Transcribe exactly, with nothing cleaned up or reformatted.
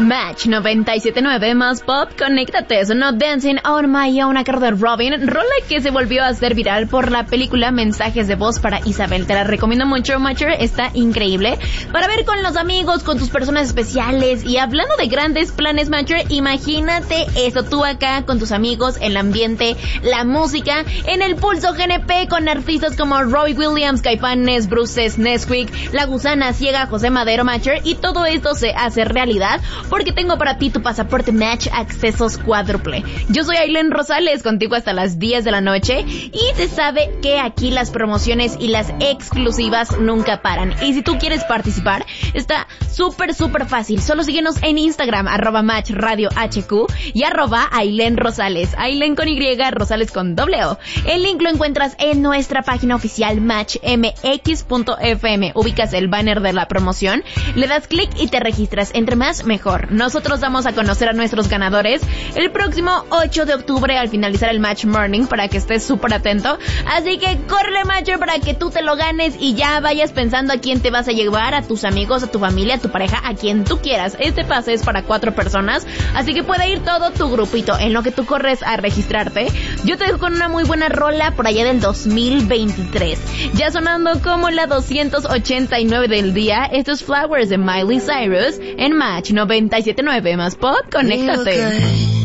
Match noventa y siete punto nueve más pop, conéctate, sonó Dancing on My Own a cargo de Robin, rola que se volvió a hacer viral por la película Mensajes de Voz para Isabel. Te la recomiendo mucho, Matcher, está increíble. Para ver con los amigos, con tus personas especiales. Y hablando de grandes planes, Matcher, imagínate eso, tú acá con tus amigos, el ambiente, la música, en el Pulso G N P con artistas como Robbie Williams, Caifanes, Bruces, Nesquik, La Gusana Ciega, José Madero, Matcher, y todo esto se hace realidad porque tengo para ti tu pasaporte Match accesos cuádruple. Yo soy Ailén Rosales, contigo hasta las diez de la noche, y se sabe que aquí las promociones y las exclusivas nunca paran. Y si tú quieres participar, está súper súper fácil. Solo síguenos en Instagram, arroba Match Radio H Q y arroba Ailén Rosales. Ailén con Y, Rosales con doble O. El link lo encuentras en nuestra página oficial match m x punto f m. Ubicas el banner de la promoción, le das clic y te registras. Entre más, mejor. Nosotros damos a conocer a nuestros ganadores el próximo ocho de octubre al finalizar el Match Morning, para que estés súper atento. Así que corre, Matcher, para que tú te lo ganes y ya vayas pensando a quién te vas a llevar, a tus amigos, a tu familia, a tu pareja, a quien tú quieras. Este pase es para cuatro personas, así que puede ir todo tu grupito en lo que tú corres a registrarte. Yo te dejo con una muy buena rola por allá del dos mil veintitrés, ya sonando como la doscientos ochenta y nueve del día. Esto es Flowers de Miley Cyrus en Match noventa y siete punto nueve más pop, conéctate.